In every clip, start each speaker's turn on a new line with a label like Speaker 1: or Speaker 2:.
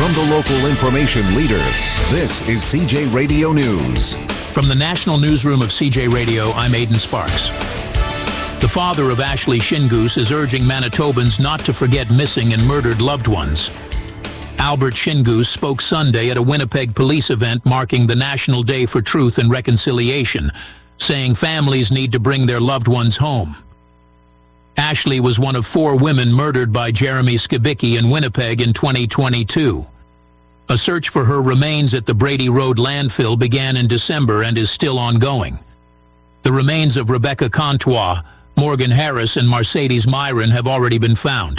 Speaker 1: From the local information leader, this is CJ Radio News.
Speaker 2: From the National Newsroom of CJ Radio, I'm Aidan Sparks. The father of Ashley Shingoose is urging Manitobans not to forget missing and murdered loved ones. Albert Shingoose spoke Sunday at a Winnipeg police event marking the National Day for Truth and Reconciliation, saying families need to bring their loved ones home. Ashley was one of 4 women murdered by Jeremy Skibicki in Winnipeg in 2022. A search for her remains at the Brady Road landfill began in December and is still ongoing. The remains of Rebecca Contois, Morgan Harris, and Mercedes Myron have already been found.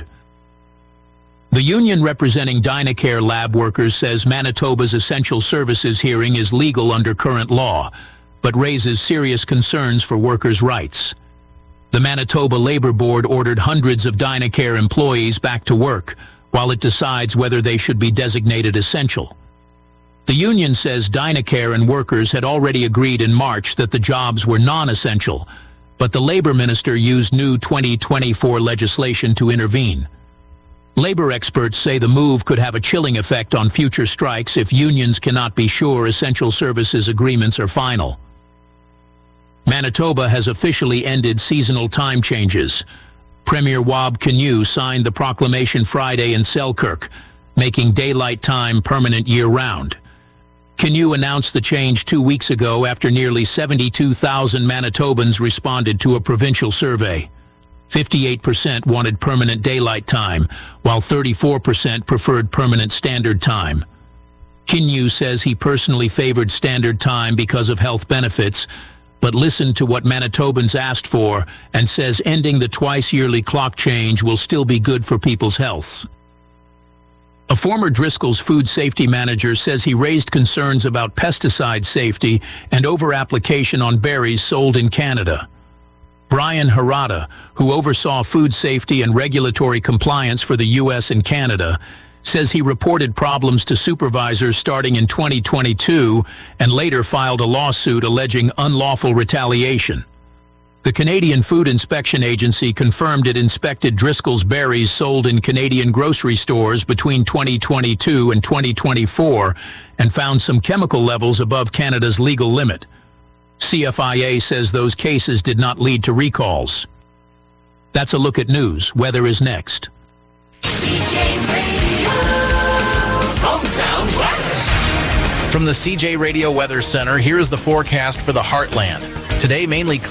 Speaker 2: The union representing Dynacare lab workers says Manitoba's essential services hearing is legal under current law, but raises serious concerns for workers' rights. The Manitoba Labour Board ordered hundreds of Dynacare employees back to work, while it decides whether they should be designated essential. The union says Dynacare and workers had already agreed in March that the jobs were non-essential, but the Labour Minister used new 2024 legislation to intervene. Labour experts say the move could have a chilling effect on future strikes if unions cannot be sure essential services agreements are final. Manitoba has officially ended seasonal time changes. Premier Wab Kinew signed the proclamation Friday in Selkirk, making daylight time permanent year-round. Kinew announced the change 2 weeks ago after nearly 72,000 Manitobans responded to a provincial survey. 58% wanted permanent daylight time, while 34% preferred permanent standard time. Kinew says he personally favored standard time because of health benefits, but listened to what Manitobans asked for and says ending the twice-yearly clock change will still be good for people's health. A former Driscoll's food safety manager says he raised concerns about pesticide safety and over-application on berries sold in Canada. Brian Harada, who oversaw food safety and regulatory compliance for the U.S. and Canada, says he reported problems to supervisors starting in 2022 and later filed a lawsuit alleging unlawful retaliation. The Canadian Food Inspection Agency confirmed it inspected Driscoll's berries sold in Canadian grocery stores between 2022 and 2024 and found some chemical levels above Canada's legal limit. CFIA says those cases did not lead to recalls. That's a look at news. Weather is next.
Speaker 3: From the CJ Radio Weather Center, here is the forecast for the Heartland. Today, mainly